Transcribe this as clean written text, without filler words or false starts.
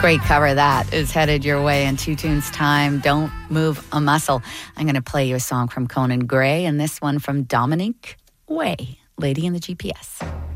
Great cover that is headed your way in 2 tunes time. Don't move a muscle. I'm going to play you a song from Conan Gray and this one from Dominique Way, Lady in the GPS.